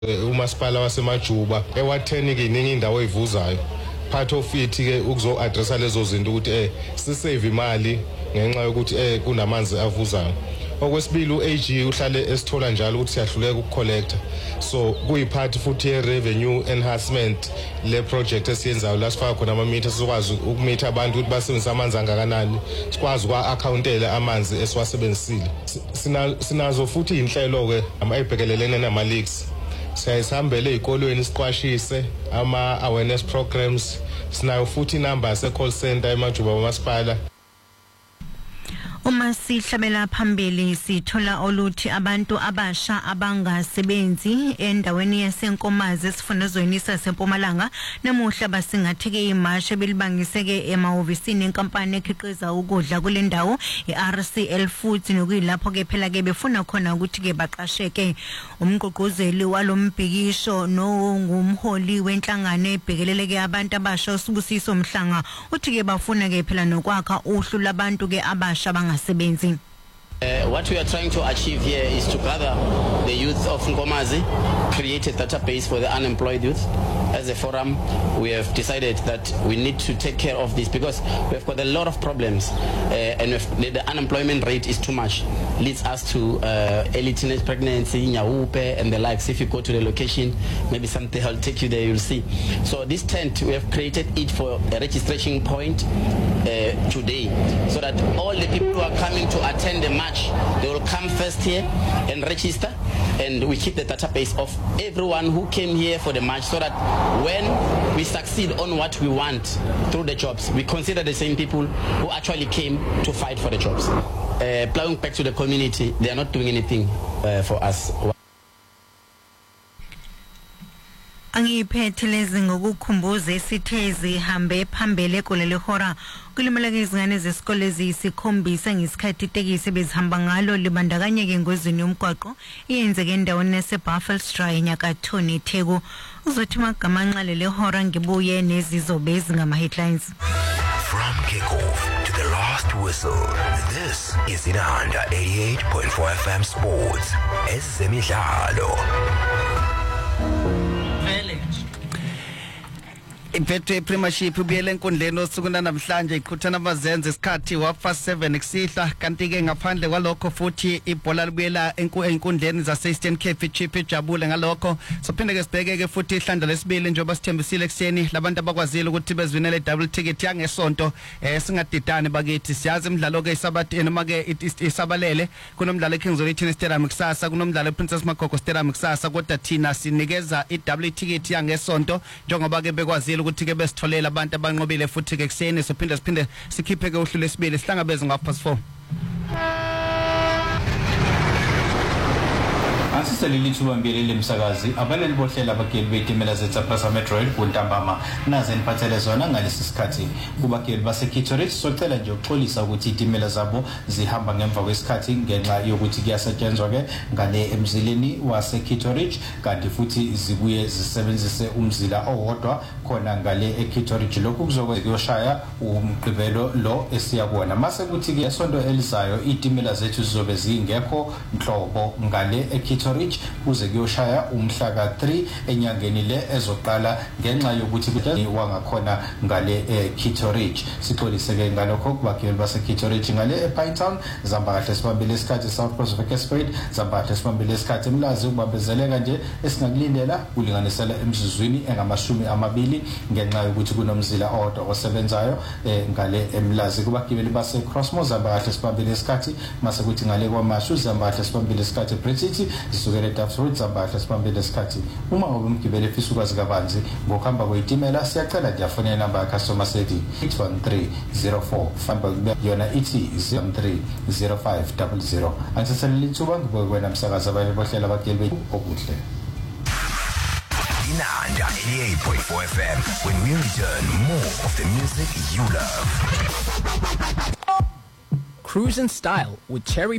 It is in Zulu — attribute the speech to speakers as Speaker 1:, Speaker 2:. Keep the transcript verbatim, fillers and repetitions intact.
Speaker 1: umasipala wasemajuba ewatheni ke iningi indawo eyivuzayo part of it ke ukuzo addressa lezo zinto ukuthi eh sisave imali ngenxa yokuthi eh kunamanzi avuzayo. Okwesibili u-A G uhlale esithola njalo ukuthi siyahluleka ukucollecta, so kuyiphathi futhi ye-revenue enhancement le project esiyenzayo la sifaka khona ama-meter sizokwazi ukumitha abantu ukuthi basebenzisa amanzi angakanani, sikwazi ukwa-accountela amanzi esiwasebenzisile. Sinazo futhi inhlelo-ke ama-ebhekelelene nama-leaks, siyayisihambele ey'kolweni siqwashise ama-awareness programs, sinayo futhi inamba se-call center emajuba wamasipala.
Speaker 2: Uma sihlabela phambili sithola oluthi abantu abasha abangasebenzi endaweni yasenkomazi esifundazweni saseMpumalanga namuhla basingatheke imashe belibangise emahhovisini enkampani ekhiqiza ukudla kule ndawo i-R C L Foods nokuyilapho ke phela ke befuna khona ukuthi ke baqasheke. Umgqugquzeli walombhikisho nongumholi wenhlangano ebhekeleleke abantu abasha uSibusiso Mhlanga uthi ke bafuna ke phela nokwakha uhlu labantu ke abasha banga sebenzi.
Speaker 3: Uh, what we are trying to achieve here is to gather the youth of Nkomazi, create a database for the unemployed youth. As a forum, we have decided that we need to take care of this because we've got a lot of problems uh, and the, the unemployment rate is too much. Leads us to uh, early teenage pregnancy, Nyaupe and the likes. If you go to the location, maybe something I'll take you there, you'll see. So this tent, we have created it for a registration point uh, today so that all the people who are coming to attend the match, they will come first here and register, and we keep the database of everyone who came here for the match so that when we succeed on what we want through the jobs, we consider the same people who actually came to fight for the jobs. Uh, plowing back to the community, they are not doing anything uh, for us.
Speaker 2: Angiphethe lezi ngokukhumbuza isithezi hambe phambele kuleli hora kulimela izingane zesikole eziyisikhombisa ngesikhathi itekisi bezihamba ngalo libandakanyeke engozini yomgwaqo iyenzeke endaweni yaseBuffelsdrive eNyakathoni eTheku. Uzothi magama nqale le hora ngibuye nezizobe ezingama headlines.
Speaker 4: From kickoff to the last whistle, this is Inanda eighty-eight point four F M Sports. Ezemidlalo.
Speaker 5: Iphethe Premiership ubiyele enkundleni osukuna namhlanje iqhuthana abazenze isikhathi wafa seven kusihla kanti ke ngaphandle kwalokho futhi ibhola libuyela enkundleni zase Eastern Cape Chip ejabule ngalokho sophinde ke sibheke ke futhi ihlandla lesibili njengoba sithembisile ekseni labantu abakwazile ukuthi bezinele double ticket yangesonto eh singadidane bakithi siyazi imidlalo ke isabathi noma ke isabalele kunomdlalo eKingsley Tennis Stadium kusasa kunomdlalo ePrincess Makoko Stadium kusasa kodwa thina sinikeza i-double ticket yangesonto njengoba ke bekwazile ukuthi ke besitholela abantu abanqobile futhi ke kuseni sophinde siphinde sikhiphe ke uhlu lesibili sihlangabeze ngapast four.
Speaker 6: Asiselili thuba mbiyelele msakazi abaleli bohlela abageli betimela zeTsaprasa Metro Rail kuntambama naze niphathele zona ngalesi sikhathi kubageli baseKitteridge socela nje ukuxolisa ukuthi itimela zabo zihamba ngemva kwesikhathi ngenxa yokuthi kuyasetshenzwa ke ngale emzileni waseKitteridge kanti futhi zibuye zisebenzise umzila owodwa khona ngale eKitteridge. Lokhu kuzokwenza kuyoshaya umgqibelo lo esiyakona mase kuthi ke esonto elizayo itimela zethu zizobe zingekho nhlobo ngale eKitteridge kuze kuyoshaya umhla ka three enyangeni le ezoqala ngenxa yokuthi kuthi wangakhona ngale eKitteridge. Sixolise ke ngalokho kubageli baseKitteridge ngale ePinetown zamba kahle sibambile isikhathi South Coast of Cape zamba kahle sibambile isikhathi emlazi ukubambezeleka nje esingakulindela kulinganisela emzuzwini engamashumi amabili ngenxa yokuthi kunomzila owodwa osebenzayo ngale emlazi kubagibeli base Crossmoor zamba kahle sibambile isikhathi mase kuthi ngale kwamashu zamba kahle sibambile isikhathi British zisukela eDaffroot zamba kahle sibambile isikhathi uma ubumgibeli efisa ukwazi kabanzi ngokuhamba kweyitimela siyacela ndiyafonela inamba ya customer service eight one three zero four famba yona ithi zero three zero five zero zero. Angiseselile ithuba ngibuye kwena msakazi abaleli bohlela abageli bethu okuhle.
Speaker 4: Inanda eighty-eight point four F M when we return more of the music you love.
Speaker 7: Cruise in style with Cherry